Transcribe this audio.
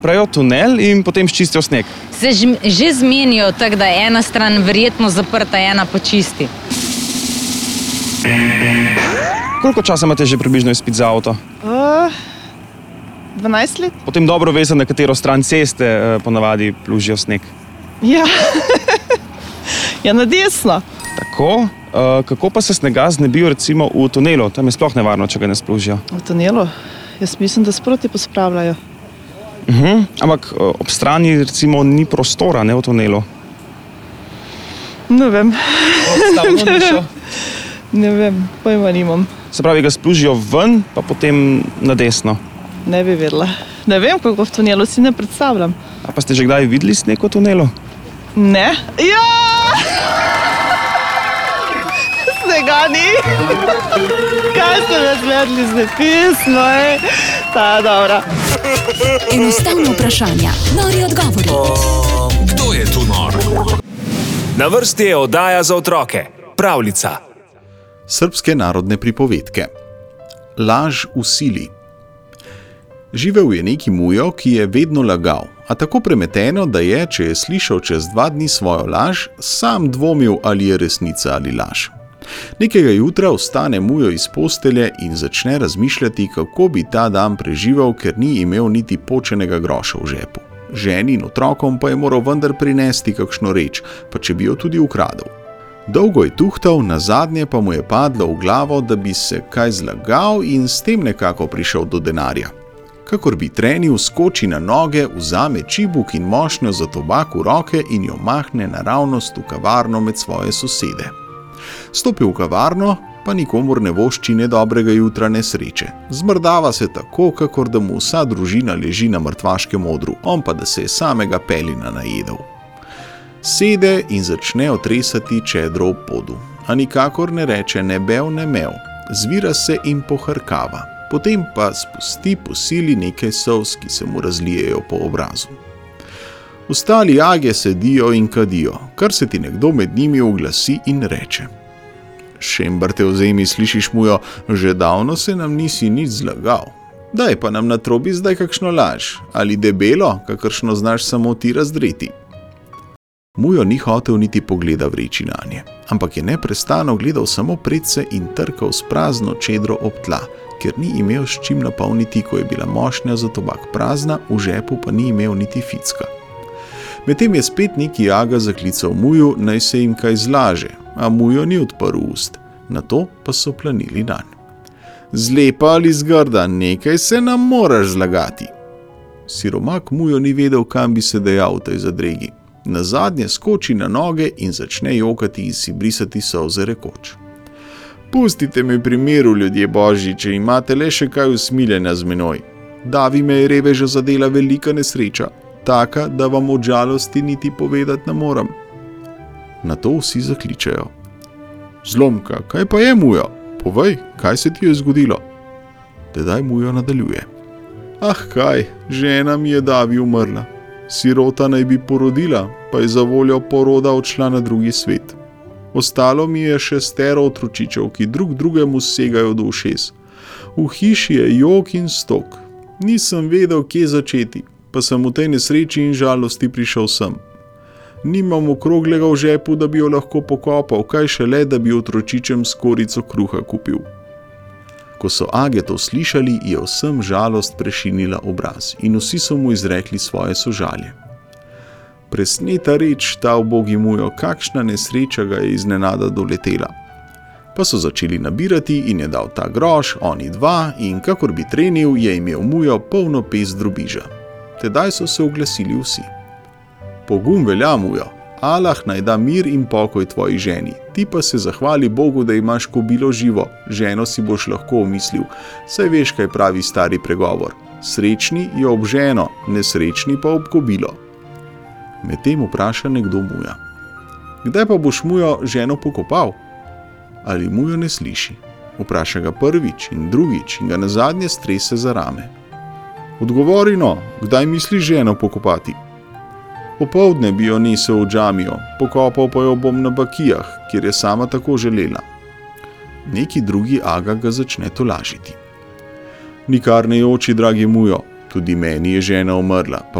Pravijo tunel in potem sčistijo sneg. Se že zmenijo tako, da je ena stran verjetno zaprta, ena pa čisti. Koliko časa imate že približno izpit za avto? 12 let. Potem dobro veste, na katero stran ceste ponavadi plužijo sneg. Ja, ja na desno. Tako, kako pa se snega znebijo recimo v tunelu? Tam je sploh nevarno, če ga ne splužijo. V tunelu? Jaz mislim, da sproti pospravljajo. Ampak ob strani recimo ni prostora, ne v tunelu. Ne vem. Ne vem, pojma nimam. Se pravi, ga splužijo ven, pa potem na desno. Ne bi vedela. Ne vem, kako v tunelu si ne predstavljam. A pa ste že kdaj videli sneg v tunelu? Ne. Ja! Snega ni. Kaj ste me zvedli z nepismo, Ta, dobra. Enostavno vprašanja, nori odgovori. Kdo je tu nor? Na vrsti je oddaja za otroke. Pravljica. Srbske narodne pripovedke. Laž v sili. Živel je neki mujo, ki je vedno lagal, a tako premeteno, da je, če je slišal čez 2 dni svojo laž, sam dvomil, ali je resnica ali laž. Nekega jutra vstane mujo iz postelje in začne razmišljati, kako bi ta dan preživel, ker ni imel niti počenega groša v žepu. Ženi in otrokom pa je moral vendar prinesti kakšno reč, pa če bi jo tudi ukradel. Dolgo je tuhtal, nazadnje pa mu je padlo v glavo, da bi se kaj zlagal in s tem nekako prišel do denarja. Kakor bi trenil, skoči na noge, vzame čibuk in mošnjo za tobak v roke in jo mahne naravnost v kavarno med svoje sosede. Stopi v kavarno, pa nikomur ne vošči ne dobrega jutra ne sreče. Zmrdava se tako, kakor da mu vsa družina leži na mrtvaškem odru, on pa da se je samega pelina najedel. Sede in začne otresati čedro v podu, a nikakor ne reče ne bev ne mev, zvira se in pohrkava, potem pa spusti po sili nekaj solz, ki se mu razlijejo po obrazu. Ostali age sedijo in kadijo, kar se ti nekdo med njimi oglasi in reče: Šembar te vzemi, slišiš mujo, že davno se nam nisi nič zlagal. Daj pa nam natrobi zdaj kakšno laž, ali debelo, kakršno znaš samo ti razdreti. Mujo ni hotel niti pogleda vreči nanje, ampak je neprestano gledal samo predse in trkal s prazno čedro ob tla, ker ni imel s čim napolniti, ko je bila mošnja za tobak prazna, v žepu pa ni imel niti ficka. Medtem je spet neki aga zaklical muju, naj se jim kaj zlaže, a mujo ni odprl ust, nato pa so planili nanj. Zlepa ali zgrda, nekaj se nam moraš zlagati. Siromak mujo ni vedel, kam bi se dejal v tej zadregi. Nazadnje skoči na noge in začne jokati in si brisati solze rekoč: Pustite me pri miru, ljudje božji, če imate le še kaj usmiljenja z menoj. Davi me je reveža zadela velika nesreča, taka, da vam od žalosti niti povedati ne moram. Nato vsi zakličejo: Zlomka, kaj pa je, mujo? Povej, kaj se ti je zgodilo? Tedaj mujo nadaljuje: Ah, kaj, žena mi je Davi umrla. Sirota naj bi porodila, pa je za voljo poroda odšla na drugi svet. Ostalo mi je 6 otročičev, ki drug drugemu segajo do ušes. V hiši je jok in stok. Nisem vedel, kje začeti, pa sem v tej nesreči in žalosti prišel sem. Nimam okroglega v žepu, da bi jo lahko pokopal, kaj šele, da bi otročičem skorico kruha kupil. Ko so age to slišali, je vsem žalost prešinila obraz in vsi so mu izrekli svoje sožalje. Presneta reč, ta ubogi mujo, kakšna nesreča ga je iznenada doletela. Pa so začeli nabirati in je dal ta groš, oni 2, in kakor bi trenil, je imel mujo polno pest drobiža. Tedaj so se oglasili vsi. Pogum velja, mujo, Allah naj da mir in pokoj tvoji ženi, ti pa se zahvali Bogu, da imaš kobilo živo, ženo si boš lahko omislil, saj veš, kaj pravi stari pregovor. Srečni je ob ženo, nesrečni pa ob kobilo. Medtem vpraša nekdo muja: Kdaj pa boš, mujo, ženo pokopal? Ali mujo ne sliši? Vpraša ga prvič in drugič in ga nazadnje strese za rame. Odgovori no, kdaj misliš ženo pokopati? Popoldne bi jo nesel v džamijo, pokopal pa jo bom na Bakijah, kjer je sama tako želela. Neki drugi aga ga začne tolažiti. Nikar ne joči, dragi mujo, Tudi meni je žena umrla, pa